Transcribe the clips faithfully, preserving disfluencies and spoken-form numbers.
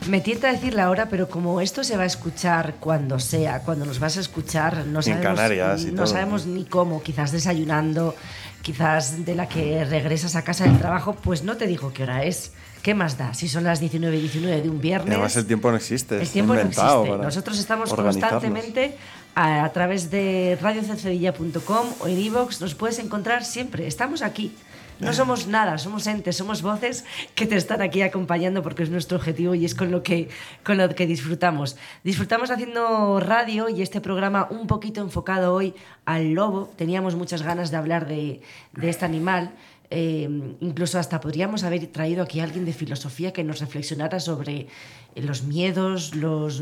Me tienta decir la hora, pero como esto se va a escuchar cuando sea, cuando nos vas a escuchar, no sabemos, en Canarias y no todo, sabemos ¿no? ni cómo, quizás desayunando, quizás de la que regresas a casa del trabajo, pues no te digo qué hora es. ¿Qué más da? Si son las diecinueve y diecinueve de un viernes. Y además el tiempo no existe. El tiempo no existe. Nosotros estamos organizarnos. constantemente a, a través de radio cedilla punto com o en iVoox, nos puedes encontrar siempre. Estamos aquí. No somos nada, somos entes, somos voces que te están aquí acompañando porque es nuestro objetivo y es con lo que, con lo que disfrutamos. Disfrutamos haciendo radio y este programa un poquito enfocado hoy al lobo. Teníamos muchas ganas de hablar de, de este animal. Eh, incluso hasta podríamos haber traído aquí a alguien de filosofía que nos reflexionara sobre los miedos, los,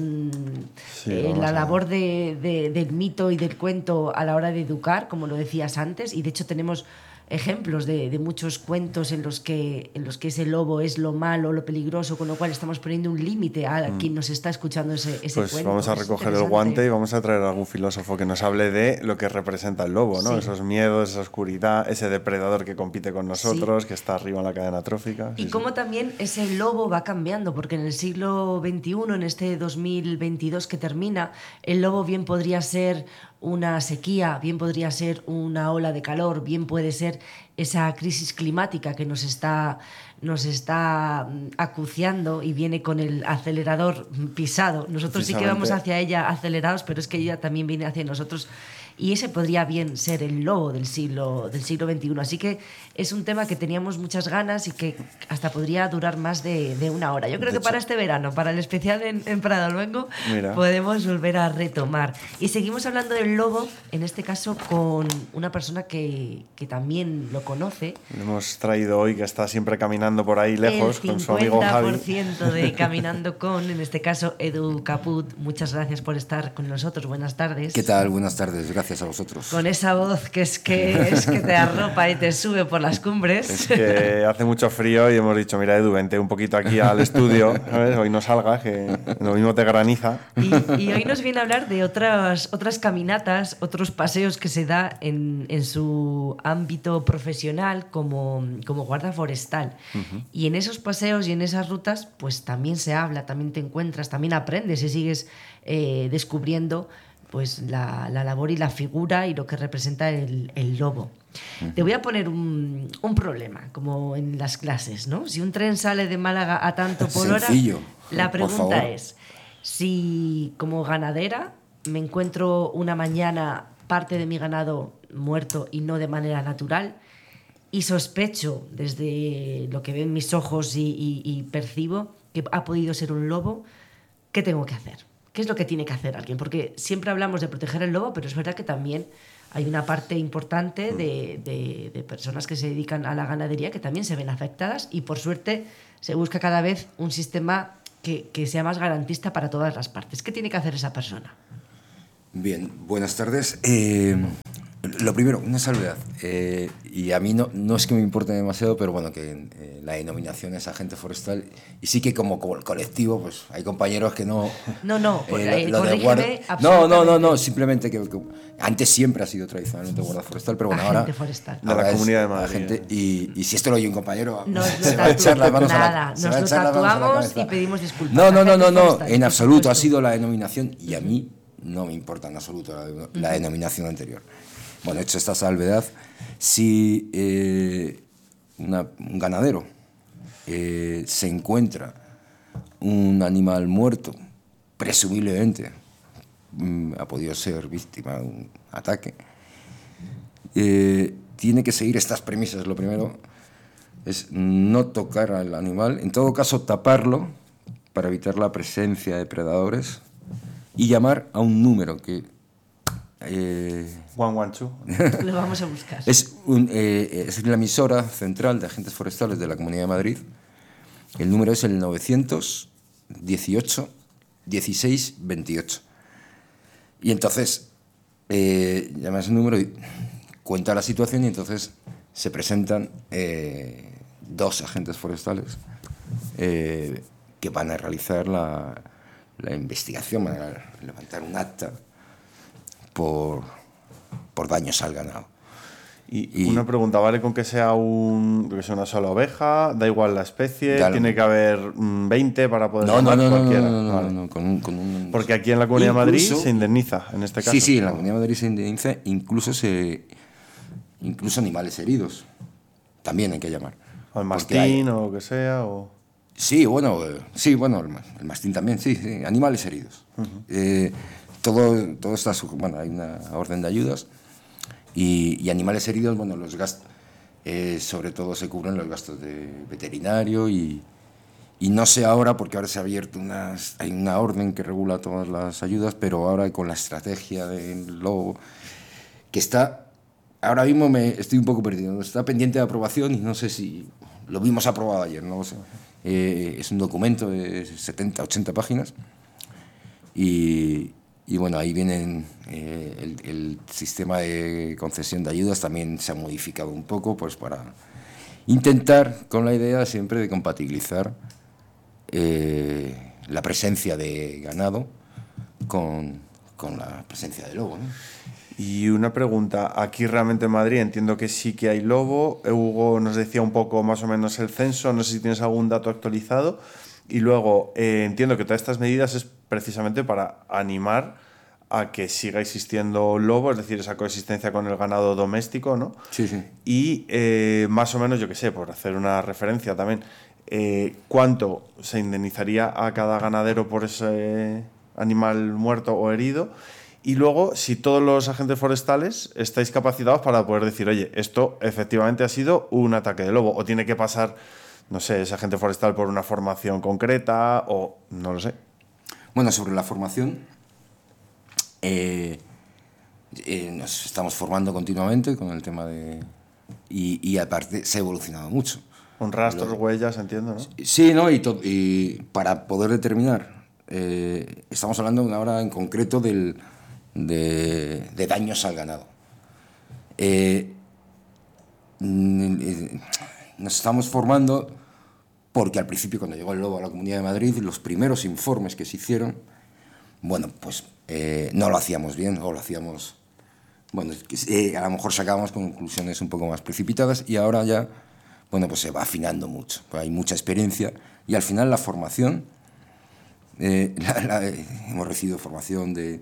sí, eh, la labor de, de, del mito y del cuento a la hora de educar, como lo decías antes, y de hecho tenemos ejemplos de, de muchos cuentos en los que en los que ese lobo es lo malo, lo peligroso, con lo cual estamos poniendo un límite a mm. quien nos está escuchando ese, ese pues cuento. Vamos a recoger el guante y vamos a traer a algún filósofo que nos hable de lo que representa el lobo, ¿no? Sí. Esos miedos, esa oscuridad, ese depredador que compite con nosotros, sí. que está arriba en la cadena trófica. Y sí, cómo sí. también ese lobo va cambiando, porque en el siglo veintiuno, en este dos mil veintidós que termina, el lobo bien podría ser una sequía, bien podría ser una ola de calor, bien puede ser esa crisis climática que nos está, nos está acuciando y viene con el acelerador pisado. Nosotros sí que vamos hacia ella acelerados, pero es que ella también viene hacia nosotros. Y ese podría bien ser el lobo del siglo, del siglo veintiuno. Así que es un tema que teníamos muchas ganas y que hasta podría durar más de, de una hora. Yo creo de que hecho, para este verano, para el especial en, en Prado Luengo, mira, podemos volver a retomar. Y seguimos hablando del lobo, en este caso con una persona que, que también lo conoce. Lo hemos traído hoy, que está siempre caminando por ahí lejos con su amigo Javi. El cincuenta por ciento de Caminando con, en este caso, Edu Caput. Muchas gracias por estar con nosotros. Buenas tardes. ¿Qué tal? Buenas tardes. Gracias. Gracias a vosotros. Con esa voz que es que, es que te arropa y te sube por las cumbres. Es que hace mucho frío y hemos dicho, mira Edu, vente un poquito aquí al estudio, ¿sabes? Hoy no salgas, que lo mismo te graniza. Y, y hoy nos viene a hablar de otras, otras caminatas, otros paseos que se da en, en su ámbito profesional como, como guarda forestal. Uh-huh. Y en esos paseos y en esas rutas, pues también se habla, también te encuentras, también aprendes y sigues eh, descubriendo pues la, la labor y la figura y lo que representa el, el lobo. Uh-huh. Te voy a poner un, un problema, como en las clases, ¿no? Si un tren sale de Málaga a tanto por Sencillo, hora, la pregunta es, si como ganadera me encuentro una mañana parte de mi ganado muerto y no de manera natural, y sospecho desde lo que ven mis ojos y, y, y percibo que ha podido ser un lobo, ¿qué tengo que hacer? ¿Qué es lo que tiene que hacer alguien? Porque siempre hablamos de proteger el lobo, pero es verdad que también hay una parte importante de, de, de personas que se dedican a la ganadería que también se ven afectadas y, por suerte, se busca cada vez un sistema que, que sea más garantista para todas las partes. ¿Qué tiene que hacer esa persona? Bien, buenas tardes. Eh, lo primero, una salvedad. Eh, y a mí no, no es que me importe demasiado, pero bueno, que eh, la denominación es agente forestal. Y sí que como, como el colectivo, pues hay compañeros que no... No, no, eh, lo, lo de guarda... No, no, no, no, simplemente que, que antes siempre ha sido tradicionalmente guarda forestal, pero bueno, agente ahora... forestal. De la Comunidad de Madrid. Agente, y, y si esto lo oye un compañero, nos se va a echar las manos nada, a la, nos lo tatuamos y pedimos disculpas. No, no, no, no, no, en absoluto ha sido la denominación y a mí no me importa en absoluto la, la denominación anterior. Bueno, hecho esta salvedad, si eh, una, un ganadero eh, se encuentra un animal muerto, presumiblemente mm, ha podido ser víctima de un ataque, eh, tiene que seguir estas premisas. Lo primero es no tocar al animal, en todo caso taparlo para evitar la presencia de predadores y llamar a un número que... Eh, One One Two. Lo vamos a buscar. Es, un, eh, es la emisora central de agentes forestales de la Comunidad de Madrid. El número es el novecientos dieciocho dieciséis veintiocho. Y entonces eh, llama a ese número y cuenta la situación y entonces se presentan eh, dos agentes forestales eh, que van a realizar la, la investigación, van a levantar un acta por, por daños al ganado. Y, y una pregunta, ¿vale con que sea, un, que sea una sola oveja? ¿Da igual la especie? Claro. ¿Tiene que haber mmm, veinte para poder no, tomar no, no, cualquiera? No, no, no, vale. no, no, con un, con un... Porque aquí en la Comunidad incluso, de Madrid se indemniza, en este caso. Sí, sí, en la Comunidad de Madrid se indemniza, incluso, se, incluso animales heridos. También hay que llamar. O el mastín hay, o lo que sea, o... Sí, bueno, sí, bueno, el, el mastín también, sí, sí, animales heridos. Uh-huh. eh, todo, todo está, bueno, hay una orden de ayudas y, y animales heridos, bueno, los gastos, eh, sobre todo se cubren los gastos de veterinario y, y no sé ahora, porque ahora se ha abierto unas, hay una orden que regula todas las ayudas, pero ahora con la estrategia del lobo, que está, ahora mismo me estoy un poco perdido, está pendiente de aprobación y no sé si lo vimos aprobado ayer, no lo sé. Eh, es un documento de setenta, ochenta páginas y, y bueno, ahí vienen eh, el, el sistema de concesión de ayudas también se ha modificado un poco pues para intentar con la idea siempre de compatibilizar eh, la presencia de ganado con, con la presencia de lobo, ¿no? Y una pregunta, aquí realmente en Madrid entiendo que sí que hay lobo. Hugo nos decía un poco más o menos el censo, no sé si tienes algún dato actualizado. Y luego eh, entiendo que todas estas medidas es precisamente para animar a que siga existiendo lobo, es decir, esa coexistencia con el ganado doméstico, ¿no? Sí, sí. Y eh, más o menos, yo qué sé, por hacer una referencia también, eh, ¿cuánto se indemnizaría a cada ganadero por ese animal muerto o herido? Y luego, si todos los agentes forestales estáis capacitados para poder decir, oye, esto efectivamente ha sido un ataque de lobo, o tiene que pasar, no sé, ese agente forestal por una formación concreta, o no lo sé. Bueno, sobre la formación, eh, eh, nos estamos formando continuamente con el tema de... Y, y aparte se ha evolucionado mucho. Con rastros, lo, huellas, entiendo, ¿no? Sí, ¿no? Y, to, y para poder determinar, eh, estamos hablando ahora en concreto del... De, de daños al ganado. Eh, nos estamos formando porque al principio, cuando llegó el lobo a la Comunidad de Madrid, los primeros informes que se hicieron, bueno, pues eh, no lo hacíamos bien, o lo hacíamos, bueno, eh, a lo mejor sacábamos conclusiones un poco más precipitadas y ahora ya, bueno, pues se va afinando mucho, pues hay mucha experiencia y al final la formación, eh, la, la, hemos recibido formación de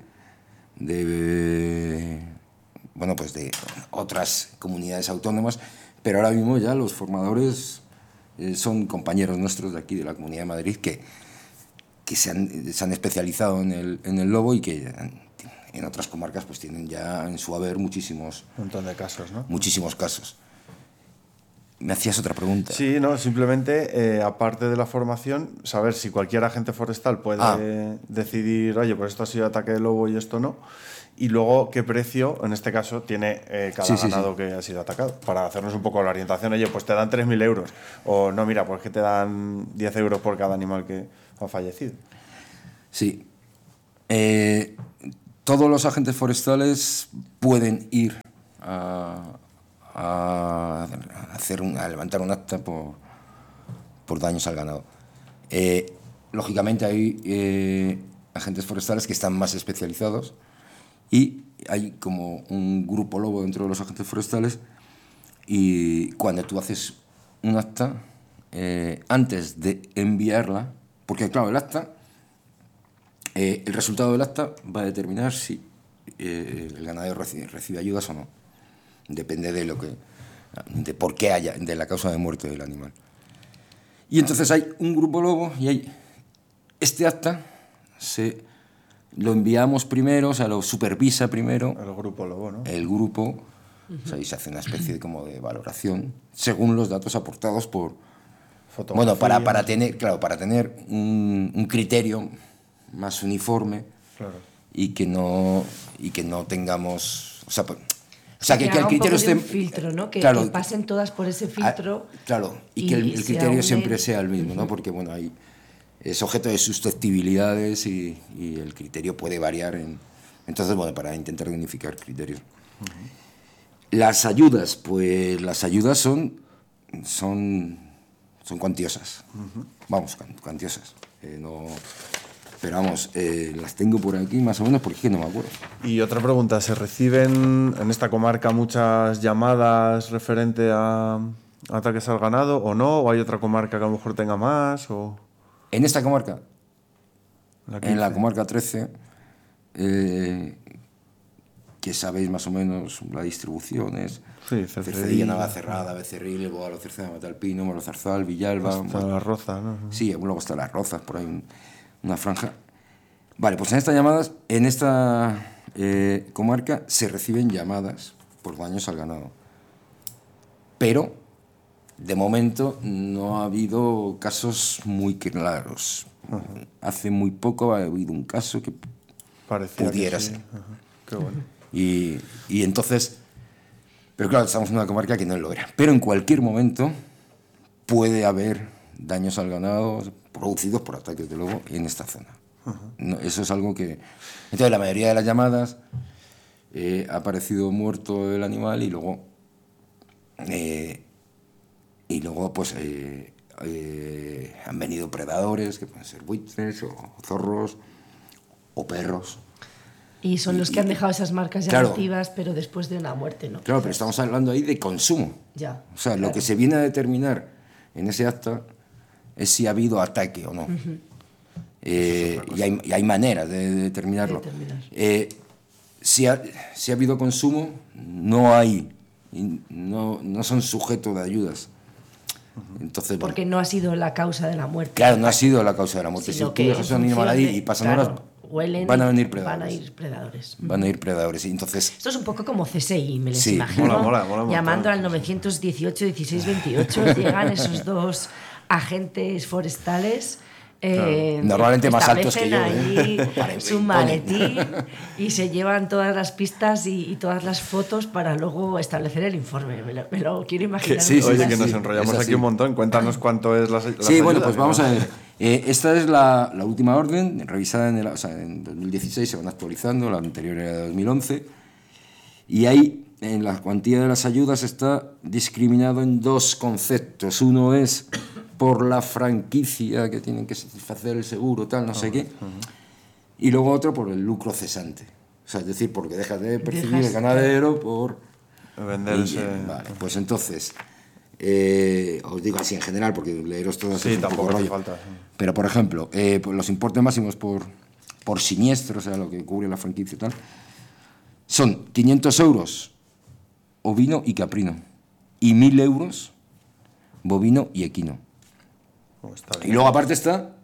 de bueno pues de otras comunidades autónomas, pero ahora mismo ya los formadores eh, son compañeros nuestros de aquí de la Comunidad de Madrid que, que se, han, se han especializado en el, en el lobo y que en otras comarcas pues tienen ya en su haber muchísimos un montón de casos, ¿no? Muchísimos casos. ¿Me hacías otra pregunta? Sí, no, simplemente, eh, aparte de la formación, saber si cualquier agente forestal puede ah. decidir, oye, pues esto ha sido ataque de lobo y esto no, y luego qué precio, en este caso, tiene eh, cada sí, ganado sí, sí. que ha sido atacado, para hacernos un poco la orientación. Oye, pues te dan tres mil euros, o no, mira, pues que te dan diez euros por cada animal que ha fallecido. Sí. Eh, todos los agentes forestales pueden ir a... a hacer un, a levantar un acta por, por daños al ganado. Eh, lógicamente hay eh, agentes forestales que están más especializados y hay como un grupo lobo dentro de los agentes forestales y cuando tú haces un acta, eh, antes de enviarla, porque claro, el acta, eh, el resultado del acta va a determinar si eh, el ganadero recibe, recibe ayudas o no. Depende de lo que, de por qué haya, de la causa de muerte del animal. Y entonces hay un grupo lobo y hay este acta se lo enviamos primero, o sea, lo supervisa primero el grupo lobo, ¿no? El grupo, uh-huh. O sea, y se hace una especie de, como de valoración según los datos aportados por, bueno, para para tener, claro, para tener un, un criterio más uniforme, claro. y que no y que no tengamos, o sea, pues, O sea, que, que el criterio esté... un filtro, ¿no? Que, claro, que pasen todas por ese filtro. A, claro, y, y que el, el criterio sea siempre sea el mismo, ¿no? Porque, bueno, hay, es objeto de susceptibilidades y, y el criterio puede variar. En, entonces, bueno, para intentar unificar criterios. Uh-huh. Las ayudas, pues las ayudas son, son, son cuantiosas. Uh-huh. Vamos, cuantiosas. Eh, no, Pero vamos, eh, las tengo por aquí más o menos porque es que no me acuerdo. Y otra pregunta, ¿se reciben en esta comarca muchas llamadas referente a ataques al ganado o no? ¿O hay otra comarca que a lo mejor tenga más? O... En esta comarca, La en la quince. comarca trece, eh, que sabéis más o menos las distribuciones, Sí, Cercedilla. Cercedilla, Navacerrada, Becerril, Boalo, Cerceda, Matalpino, Morozarzal, Villalba... Hasta bueno, la Roza, ¿no? sí, luego hasta Las Rozas, por ahí un- una franja. Vale, pues en estas llamadas, en esta eh, comarca se reciben llamadas por daños al ganado. Pero, de momento, no ha habido casos muy claros. Hace muy poco ha habido un caso que Parecía pudiera que sí. ser. Ajá. Qué bueno. Y, y entonces, pero claro, estamos en una comarca que no lo era. Pero en cualquier momento puede haber daños al ganado producidos por ataques de lobo en esta zona. No, eso es algo que... Entonces, la mayoría de las llamadas eh, ha aparecido muerto el animal y luego... eh, y luego, pues, eh, eh, han venido predadores, que pueden ser buitres o zorros o perros. Y son los que han dejado esas marcas Claro. llamativas, pero después de una muerte, ¿no? Claro, pero estamos hablando ahí de consumo. Ya. O sea, lo claro. que se viene a determinar en ese acta es si ha habido ataque o no. Eh, y, hay, y hay maneras de, de determinarlo. De determinar. Eh, si, ha, si ha habido consumo, no hay, no, no son sujetos de ayudas. Entonces, bueno, Porque no ha sido la causa de la muerte. claro, no ha sido la causa de la muerte. Sino Si tú que dejas en un animal función ahí de- y pasan claro, horas, huelen van a y venir Van a predadores. ir predadores. Van a ir predadores. Y entonces, Esto es un poco como C S I, me les Sí. imagino. Mola, mola, mola un Llamando montón. al novecientos dieciocho, dieciséis, veintiocho, llegan esos dos agentes forestales. eh, Normalmente más altos que establecen yo, allí ¿eh? Para- su ponen. maletín y se llevan todas las pistas y, y todas las fotos para luego establecer el informe. Me lo, me lo quiero imaginar. Que sí, un sí, poco Oye, así. que nos sí, enrollamos es aquí así. un montón. Cuéntanos cuánto es las, las sí, bueno, ayudas, pues ¿no? vamos a ver. Eh, esta es la, la última orden, revisada en, el, o sea, en dos mil dieciséis, se van actualizando, la anterior era de dos mil once, y ahí en la cuantía de las ayudas está discriminado en dos conceptos. Uno es por la franquicia que tienen que satisfacer el seguro, tal, no sé qué, y luego otro por el lucro cesante. O sea, es decir, porque dejas de percibir Dejas- el ganadero por... Vender y, ese... eh, Vale, pues entonces, eh, os digo así en general, porque leeros todas Sí, es un tampoco poco hace rollo. falta. sí. Pero, por ejemplo, eh, pues los importes máximos por, por siniestro, o sea, lo que cubre la franquicia y tal, son quinientos euros ovino y caprino, y mil euros bovino y equino. Oh, está Y bien. luego aparte está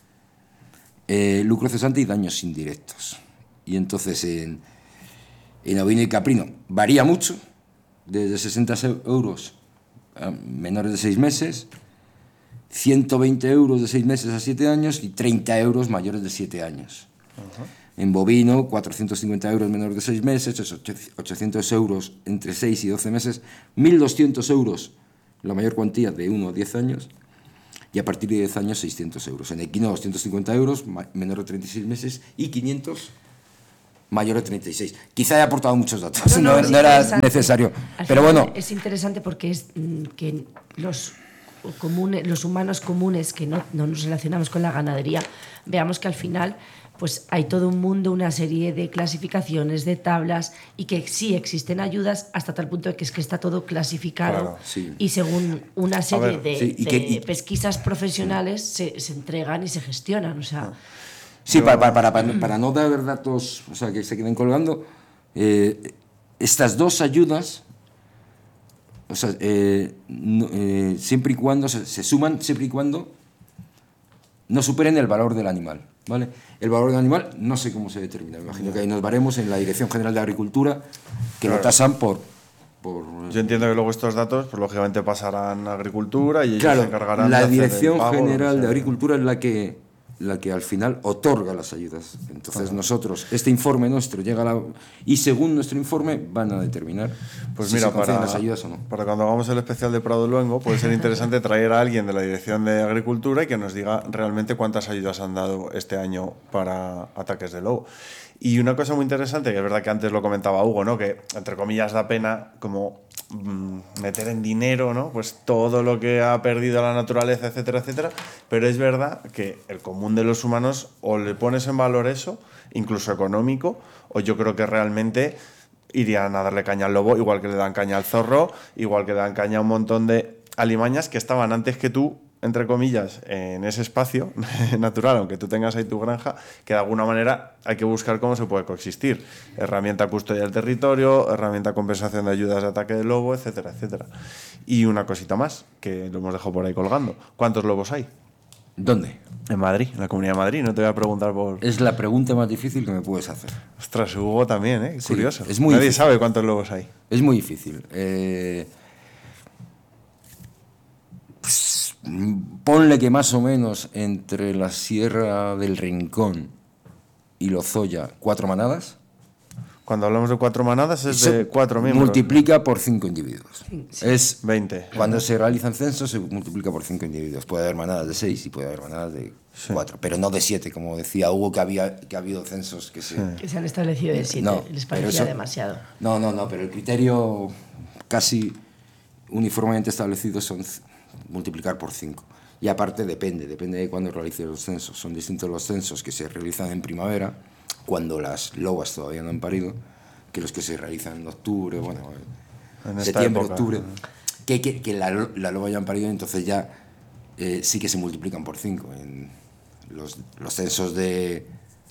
eh, lucro cesante y daños indirectos. Y entonces en, en ovino y caprino varía mucho, desde sesenta euros a menores de seis meses, ciento veinte euros de seis meses a siete años y treinta euros mayores de siete años. En bovino, cuatrocientos cincuenta euros menores de seis meses, ochocientos euros entre seis y doce meses, mil doscientos euros la mayor cuantía de uno a diez años, y a partir de diez años seiscientos euros. En equino doscientos cincuenta euros, ma- menor de treinta y seis meses, y quinientos mayor de treinta y seis. Quizá he aportado muchos datos, no, es no era interesante. necesario. Al Pero final bueno, es interesante porque es mm, que los, comunes, los humanos comunes que no, no nos relacionamos con la ganadería, veamos que al final pues hay todo un mundo, una serie de clasificaciones, de tablas, y que sí existen ayudas hasta tal punto de que es que está todo clasificado. Claro, sí. Y según una serie ver, de, sí, y de que- y- pesquisas profesionales se, se entregan y se gestionan. O sea, sí, para, para, para, para- para no dar datos, o sea, que se queden colgando, eh, estas dos ayudas, o sea, eh, no- eh, siempre y cuando se, se suman, siempre y cuando no superen el valor del animal, ¿vale? El valor del animal no sé cómo se determina, me imagino que ahí nos varemos en la Dirección General de Agricultura, que Claro. lo tasan por... por Yo entiendo que luego estos datos, pues lógicamente pasarán a Agricultura y ellos claro, se encargarán de la hacer el Dirección pago, lo que General de sea. Agricultura es la que, la que al final otorga las ayudas. Entonces nosotros, este informe nuestro llega a la... Y según nuestro informe van a determinar Pues si mira, se conceden para, las ayudas o no. para cuando hagamos el especial de Prado Luengo, puede ser interesante traer a alguien de la Dirección de Agricultura y que nos diga realmente cuántas ayudas han dado este año para ataques de lobo. Y una cosa muy interesante, que es verdad que antes lo comentaba Hugo, ¿no? Que entre comillas da pena como mmm, meter en dinero, ¿no? Pues todo lo que ha perdido la naturaleza, etcétera, etcétera. Pero es verdad que el común de los humanos o le pones en valor eso, incluso económico, o yo creo que realmente irían a darle caña al lobo, igual que le dan caña al zorro, igual que le dan caña a un montón de alimañas que estaban antes que tú, entre comillas, en ese espacio natural, aunque tú tengas ahí tu granja, que de alguna manera hay que buscar cómo se puede coexistir. Herramienta custodia del territorio, herramienta compensación de ayudas de ataque de lobo, etcétera, etcétera. Y una cosita más, que lo hemos dejado por ahí colgando. ¿Cuántos lobos hay? ¿Dónde? En Madrid, en la Comunidad de Madrid. No te voy a preguntar por... Es la pregunta más difícil que me puedes hacer. Ostras, Hugo también, ¿eh? Sí, curioso. es muy Nadie difícil. sabe cuántos lobos hay. Es muy difícil. Eh... Ponle que más o menos entre la Sierra del Rincón y Lozoya, cuatro manadas. Cuando hablamos de cuatro manadas es de Eso cuatro miembros. multiplica por cinco individuos. Sí. Es veinte. Cuando se realizan censos se multiplica por cinco individuos. Puede haber manadas de seis y puede haber manadas de Sí. cuatro, pero no de siete, como decía Hugo, que había que ha habido censos que se... Sí. Que se han establecido de siete. No, Les pero parecía eso- demasiado. No, no, no, pero el criterio casi uniformemente establecido son c- multiplicar por cinco. Y aparte depende, depende de cuándo realices los censos. Son distintos los censos que se realizan en primavera, cuando las lobas todavía no han parido, que los que se realizan en octubre, bueno, En esta septiembre, época. octubre, que, que, que la, lo- la loba ya han parido, entonces ya eh, sí que se multiplican por cinco. En los, los censos de,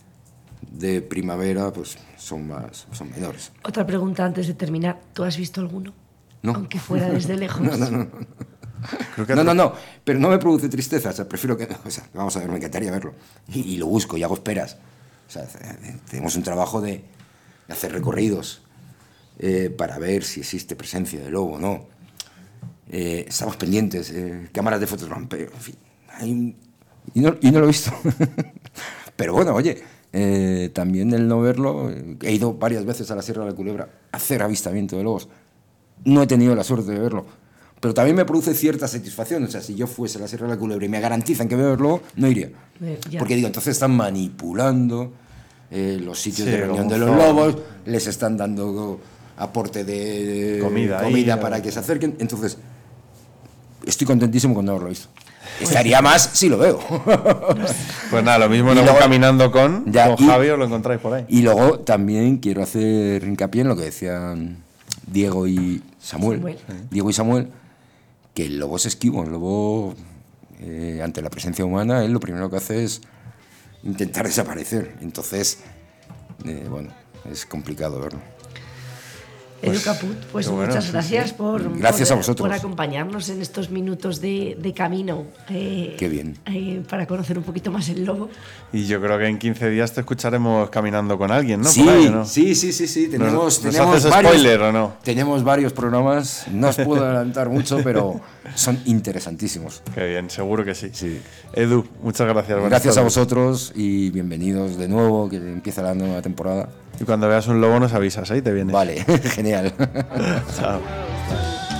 de primavera pues son más son menores. Otra pregunta antes de terminar. ¿Tú has visto alguno? No. Aunque fuera desde lejos. No, no, no. Creo que No, no, no, pero no me produce tristeza, o sea, prefiero que... O sea, vamos a ver, me encantaría verlo. Y, y lo busco y hago esperas. O sea, eh, tenemos un trabajo de, de hacer recorridos eh, para ver si existe presencia de lobo o no. Eh, estamos pendientes, eh, cámaras de fotorampeo, en fin. Hay un- y, no, y no lo he visto. Pero bueno, oye, eh, también el no verlo... eh, He ido varias veces a la Sierra de la Culebra a hacer avistamiento de lobos. No he tenido la suerte de verlo. Pero también me produce cierta satisfacción. O sea, si yo fuese a la Sierra de la Culebra y me garantizan que veo el lobo, no iría. Eh, ya. Porque digo, entonces están manipulando eh, los sitios Sí, de reunión como de los zoo. lobos, les están dando aporte de Comida ahí, comida o- para que se acerquen. Entonces, estoy contentísimo con no haberlo visto. Estaría más si lo veo. Pues nada, lo mismo Y no luego- caminando con, Ya, con y- Javi, os lo encontráis por ahí. Y luego también quiero hacer hincapié en lo que decían Diego y Samuel. Samuel. Diego y Samuel, que el lobo es esquivo. El lobo, eh, ante la presencia humana, él lo primero que hace es intentar desaparecer. Entonces, eh, bueno, es complicado verlo. Edu Caput, pues qué bueno, muchas sí, gracias sí. por, Gracias por, a vosotros. por acompañarnos en estos minutos de, de camino. eh, Qué bien. eh, para conocer un poquito más el lobo. Y yo creo que en quince días te escucharemos caminando con alguien, ¿no? Sí, Por ahí, ¿no? sí, sí, sí, sí. Tenemos, ¿Nos- nos tenemos haces varios, spoiler o no? Tenemos varios programas. No os puedo adelantar mucho, pero son interesantísimos. Qué bien, seguro que sí. Sí. Edu, muchas gracias. buenas Gracias a tardes. vosotros y bienvenidos de nuevo, que empieza la nueva temporada. Y cuando veas un lobo nos avisas, ahí te vienes. Vale, genial. Chao.